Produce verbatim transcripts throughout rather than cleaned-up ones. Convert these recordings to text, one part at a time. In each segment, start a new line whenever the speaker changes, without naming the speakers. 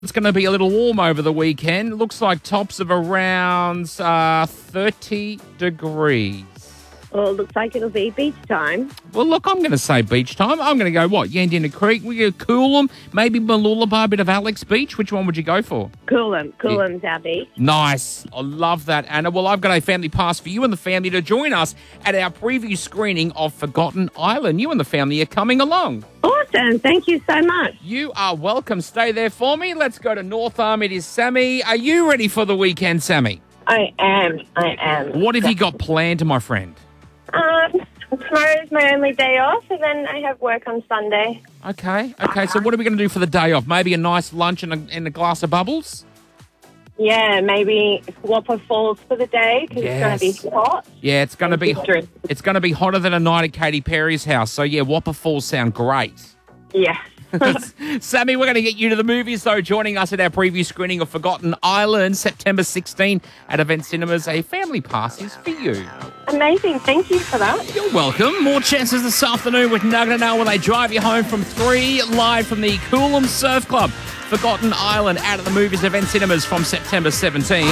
It's going to be a little warm over the weekend. Looks like tops of around uh, thirty degrees.
Well, it looks like it'll be beach time.
Well, look, I'm going to say beach time. I'm going to go, what, Yandina Creek? We go Coolum, maybe Mooloolaba, a bit of Alex Beach. Which one would you go for?
Coolum. Coolum's our beach.
Nice. I love that, Anna. Well, I've got a family pass for you and the family to join us at our preview screening of Forgotten Island. You and the family are coming along.
Awesome. Thank you so much.
You are welcome. Stay there for me. Let's go to North Arm. It is Sammy. Are you ready for the weekend, Sammy?
I am. I am.
What have you got planned, my friend?
Um, tomorrow's my only day off, and then I have work on Sunday.
Okay. Okay, so what are we going to do for the day off? Maybe a nice lunch and a, and a glass of bubbles?
Yeah, maybe Whopper Falls for the day because
Yes.
it's going to be hot.
Yeah, it's going to be
Drink.
it's going to be hotter than a night at Katy Perry's house. So yeah, Whopper Falls sound great.
Yeah.
Sammy, we're going to get you to the movies, though, joining us at our preview screening of Forgotten Island, September sixteenth at Event Cinemas. A family pass is for you.
Amazing. Thank you for that.
You're welcome. More chances this afternoon with Nugget and Al when they drive you home from three, live from the Coolum Surf Club. Forgotten Island out at the movies, Event Cinemas from September seventeenth.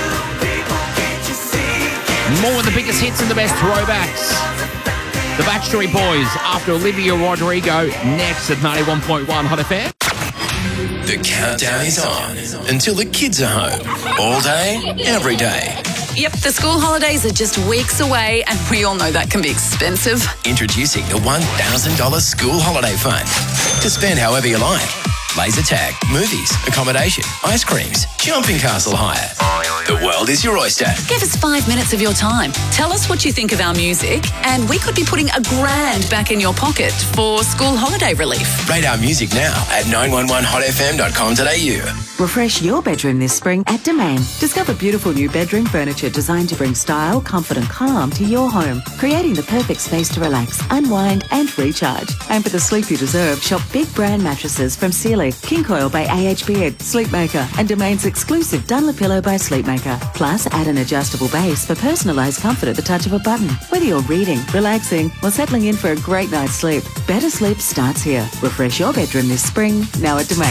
More of the biggest hits and the best throwbacks. The Backstreet Boys after Olivia Rodrigo next at ninety-one point one Hot F M.
The countdown is on until the kids are home. All day, every day.
Yep, the school holidays are just weeks away, and we all know that can be expensive.
Introducing the one thousand dollars School Holiday Fund. To spend however you like. Laser tag, movies, accommodation, ice creams, jumping castle hire. The world is your oyster.
Give us five minutes of your time. Tell us what you think of our music, and we could be putting a grand back in your pocket for school holiday relief.
Rate our music now at nine one one hot f m dot com dot a u.
Refresh your bedroom this spring at Domain. Discover beautiful new bedroom furniture designed to bring style, comfort and calm to your home, creating the perfect space to relax, unwind and recharge. And for the sleep you deserve, shop big brand mattresses from Sealy, King Coil by A H Beard, Sleepmaker and Domain's exclusive Dunlop-Pillow by Sleepmaker. Plus, add an adjustable base for personalised comfort at the touch of a button. Whether you're reading, relaxing or settling in for a great night's sleep, better sleep starts here. Refresh your bedroom this spring, now at Domain.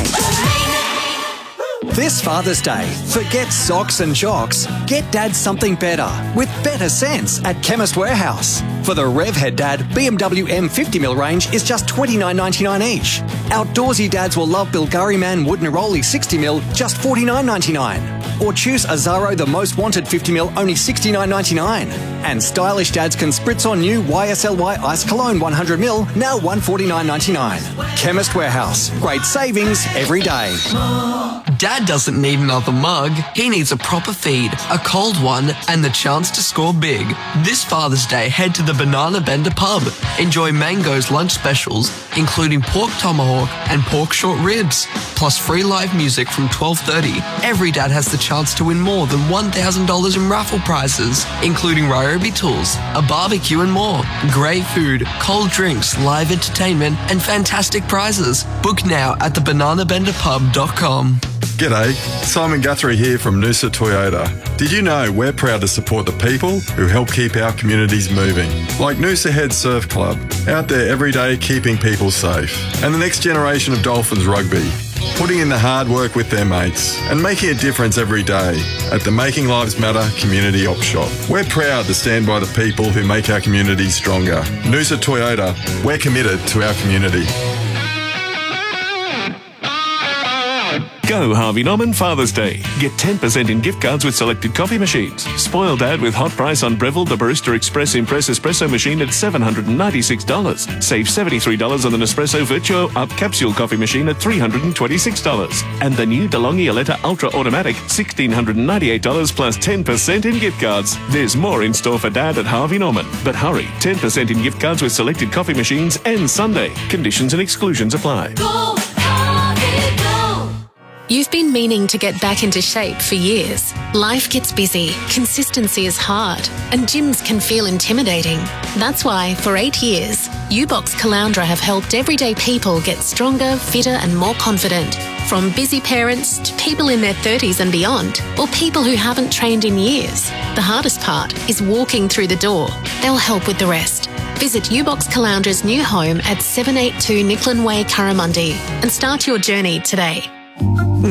This Father's Day, forget socks and jocks. Get Dad something better with better sense at Chemist Warehouse. For the Revhead Dad, B M W M fifty mil range is just twenty-nine ninety-nine each. Outdoorsy dads will love Bilgari Man Wood Neroli sixty mil, just forty-nine ninety-nine. Or choose Azaro The Most Wanted fifty mil, only sixty-nine ninety-nine. And stylish dads can spritz on new Y S L Y Ice Cologne one hundred mil, now one forty-nine ninety-nine. Chemist Warehouse, great savings every day.
Dad doesn't need another mug. He needs a proper feed, a cold one, and the chance to score big. This Father's Day, head to the Banana Bender pub. Enjoy Mango's lunch specials, including pork tomahawk and pork short ribs, plus free live music from twelve thirty. Every dad has the chance to win more than one thousand dollars in raffle prizes, including Ryobi tools, a barbecue and more. Great food, cold drinks, live entertainment, and fantastic prizes. Book now at the banana bender pub dot com.
G'day, Simon Guthrie here from Noosa Toyota. Did you know we're proud to support the people who help keep our communities moving? Like Noosa Head Surf Club, out there every day keeping people safe. And the next generation of Dolphins Rugby, putting in the hard work with their mates and making a difference every day at the Making Lives Matter Community Op Shop. We're proud to stand by the people who make our communities stronger. Noosa Toyota, we're committed to our community.
Go Harvey Norman Father's Day. Get ten percent in gift cards with selected coffee machines. Spoil Dad with hot price on Breville the Barista Express Impress Espresso machine at seven hundred ninety-six dollars. Save seventy-three dollars on the Nespresso Virtuo Up Capsule coffee machine at three hundred twenty-six dollars. And the new DeLonghi Aletta Ultra Automatic, one thousand six hundred ninety-eight dollars plus ten percent in gift cards. There's more in store for Dad at Harvey Norman. But hurry, ten percent in gift cards with selected coffee machines and Sunday. Conditions and exclusions apply.
Go, Harvey, go. You've been meaning to get back into shape for years. Life gets busy, consistency is hard, and gyms can feel intimidating. That's why, for eight years, U-Box Caloundra have helped everyday people get stronger, fitter and more confident. From busy parents to people in their thirties and beyond, or people who haven't trained in years. The hardest part is walking through the door. They'll help with the rest. Visit U-Box Caloundra's new home at seven eighty-two Nicklin Way, Curramundi, and start your journey today.